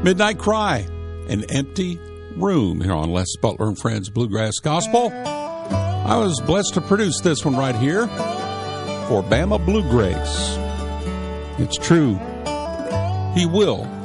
Midnight Cry, An Empty Room, here on Les Butler and Friends Bluegrass Gospel. I was blessed to produce this one right here for Bama Bluegrass. It's true. He will